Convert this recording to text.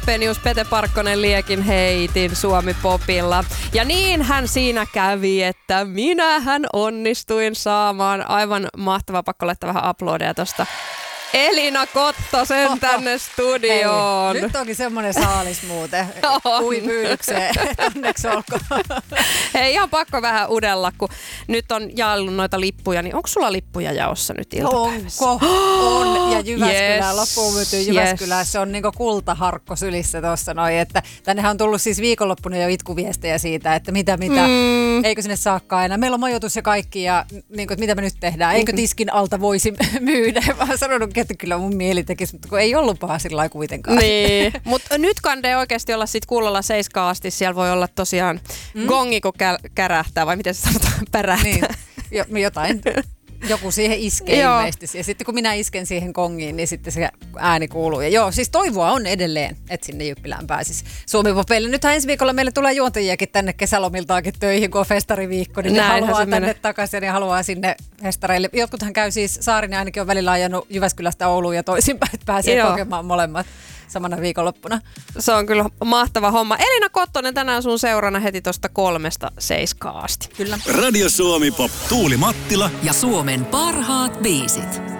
Kappenius, Pete Parkkonen, Liekin heitin Suomi-popilla. Ja niinhän siinä kävi, että minähän onnistuin saamaan aivan mahtavaa, pakko laittaa vähän aplodeja tosta. Elina Kottosen tänne studioon. Hei, nyt onkin semmoinen saalis muuten. Ui pyydykseen. Onneksi olkoon. Hei, ihan pakko vähän udella, kun nyt on jaellut noita lippuja, niin onko sulla lippuja jaossa nyt iltapäivässä? Onko? On. Ja Jyväskylään, loppuun myytyy Jyväskylään. Yes. Se on niinku kultaharkko sylissä tuossa noin. Että tännehän on tullut siis viikonloppuna jo itkuviestejä siitä, että mitä. Eikö sinne saakkaan enää. Meillä on majoitus ja kaikki ja niinku, mitä me nyt tehdään. Eikö tiskin alta voisi myydä? Mä oon sanonut, että kyllä mun mieli tekisi, mutta kun ei ollut paha sillä lailla kuitenkaan. Niin, mutta nyt kandee oikeasti olla sit kuulolla 7 asti. Siellä voi olla tosiaan gongi, kun kärähtää, vai miten se sanotaan, pärähtää. Niin, jotain. Joku siihen iskee ilmeisesti. Ja sitten kun minä isken siihen kongiin, niin sitten se ääni kuuluu. Ja joo, siis toivoa on edelleen, että sinne Jyppilään pääsisi Suomi-popeille. Nythän ensi viikolla meille tulee juontajiakin tänne kesälomiltaakin töihin, kun on festariviikko. Niin ne haluaa tänne takaisin ja haluaa sinne festareille. Jotkuthan käy siis, Saarinen ainakin on välillä ajanut Jyväskylästä Ouluun ja toisinpäin, että pääsee kokemaan molemmat samana viikonloppuna. Se on kyllä mahtava homma. Elina Kottonen tänään sun seurana heti tuosta 3-7 asti. Kyllä. Radio Suomi Pop, Tuuli Mattila ja Suomen parhaat biisit.